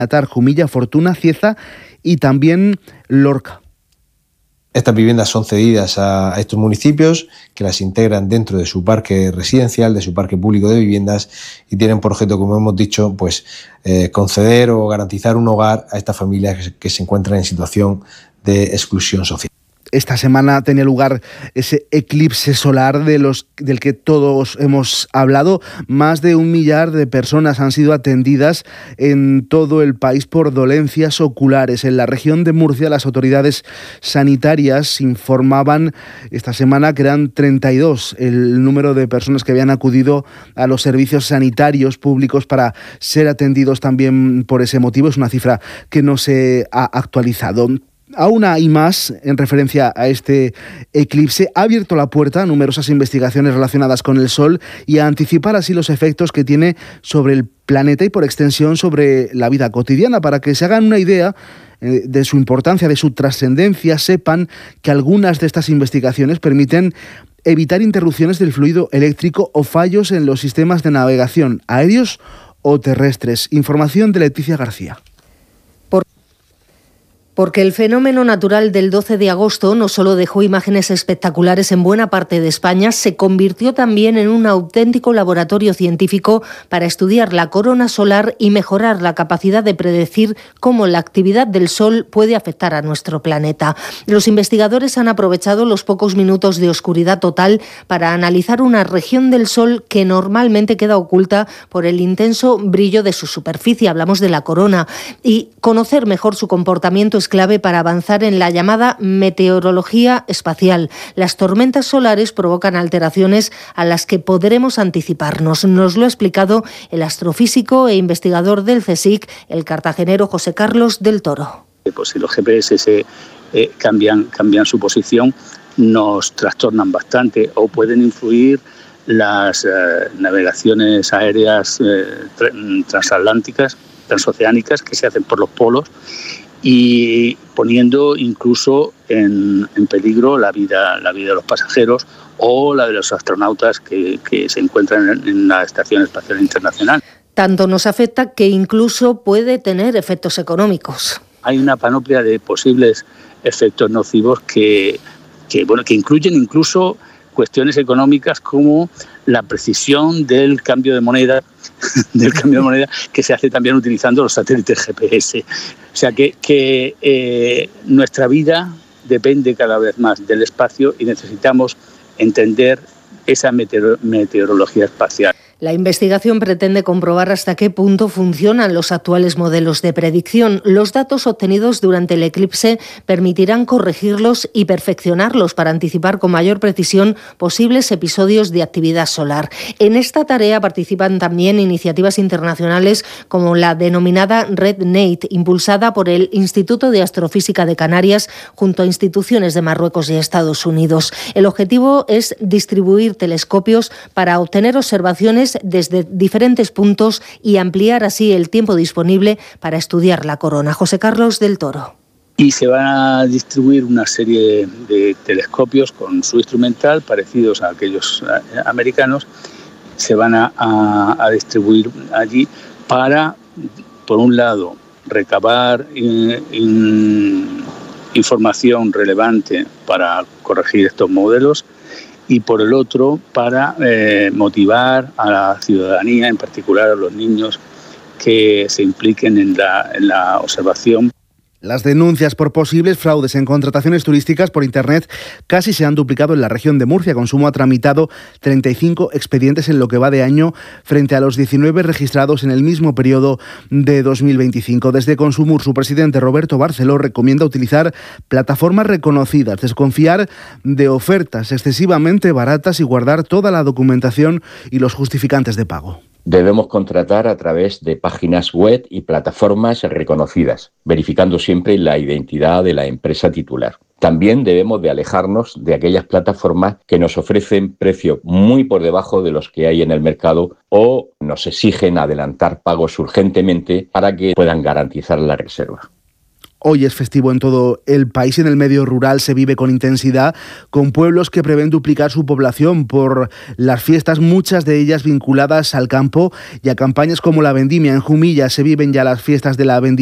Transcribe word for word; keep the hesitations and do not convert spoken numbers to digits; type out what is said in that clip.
Atar, Jumilla, Fortuna, Cieza y también Lorca. Estas viviendas son cedidas a estos municipios que las integran dentro de su parque residencial, de su parque público de viviendas y tienen por objeto, como hemos dicho, pues eh, conceder o garantizar un hogar a estas familias que se, que se encuentran en situación de exclusión social. Esta semana tenía lugar ese eclipse solar de los, del que todos hemos hablado. Más de un millar de personas han sido atendidas en todo el país por dolencias oculares. En la región de Murcia, las autoridades sanitarias informaban esta semana que eran treinta y dos el número de personas que habían acudido a los servicios sanitarios públicos para ser atendidos también por ese motivo. Es una cifra que no se ha actualizado. Aún hay más en referencia a este eclipse. Ha abierto la puerta a numerosas investigaciones relacionadas con el Sol y a anticipar así los efectos que tiene sobre el planeta y por extensión sobre la vida cotidiana. Para que se hagan una idea eh, de su importancia, de su trascendencia, sepan que algunas de estas investigaciones permiten evitar interrupciones del fluido eléctrico o fallos en los sistemas de navegación aéreos o terrestres. Información de Leticia García. Porque el fenómeno natural del doce de agosto no solo dejó imágenes espectaculares en buena parte de España, se convirtió también en un auténtico laboratorio científico para estudiar la corona solar y mejorar la capacidad de predecir cómo la actividad del Sol puede afectar a nuestro planeta. Los investigadores han aprovechado los pocos minutos de oscuridad total para analizar una región del Sol que normalmente queda oculta por el intenso brillo de su superficie. Hablamos de la corona. Y conocer mejor su comportamiento es clave para avanzar en la llamada meteorología espacial. Las tormentas solares provocan alteraciones a las que podremos anticiparnos. Nos lo ha explicado el astrofísico e investigador del CSIC, el cartagenero José Carlos del Toro. Pues si los G P S se, eh, cambian, cambian su posición, nos trastornan bastante o pueden influir las eh, navegaciones aéreas eh, tra- transatlánticas, transoceánicas que se hacen por los polos, y poniendo incluso en, en peligro la vida, la vida de los pasajeros o la de los astronautas que, que se encuentran en, en la Estación Espacial Internacional. Tanto nos afecta que incluso puede tener efectos económicos. Hay una panoplia de posibles efectos nocivos que, que, bueno, que incluyen incluso cuestiones económicas como la precisión del cambio de moneda, del cambio de moneda que se hace también utilizando los satélites G P S. O sea que, que eh, nuestra vida depende cada vez más del espacio y necesitamos entender esa meteor- meteorología espacial. La investigación pretende comprobar hasta qué punto funcionan los actuales modelos de predicción. Los datos obtenidos durante el eclipse permitirán corregirlos y perfeccionarlos para anticipar con mayor precisión posibles episodios de actividad solar. En esta tarea participan también iniciativas internacionales como la denominada Red Nate, impulsada por el Instituto de Astrofísica de Canarias junto a instituciones de Marruecos y Estados Unidos. El objetivo es distribuir telescopios para obtener observaciones desde diferentes puntos y ampliar así el tiempo disponible para estudiar la corona. José Carlos del Toro. Y se van a distribuir una serie de telescopios con su instrumental parecidos a aquellos americanos. Se van a, a, a distribuir allí para, por un lado, recabar in, in, información relevante para corregir estos modelos, y por el otro para eh, motivar a la ciudadanía, en particular a los niños, que se impliquen en la, en la observación. Las denuncias por posibles fraudes en contrataciones turísticas por Internet casi se han duplicado en la región de Murcia. Consumo ha tramitado treinta y cinco expedientes en lo que va de año frente a los diecinueve registrados en el mismo periodo de dos mil veinticinco. Desde Consumur, su presidente Roberto Barceló recomienda utilizar plataformas reconocidas, desconfiar de ofertas excesivamente baratas y guardar toda la documentación y los justificantes de pago. Debemos contratar a través de páginas web y plataformas reconocidas, verificando siempre la identidad de la empresa titular. También debemos de alejarnos de aquellas plataformas que nos ofrecen precios muy por debajo de los que hay en el mercado o nos exigen adelantar pagos urgentemente para que puedan garantizar la reserva. Hoy es festivo en todo el país y en el medio rural se vive con intensidad, con pueblos que prevén duplicar su población por las fiestas, muchas de ellas vinculadas al campo y a campañas como la vendimia. En Jumilla se viven ya las fiestas de la vendimia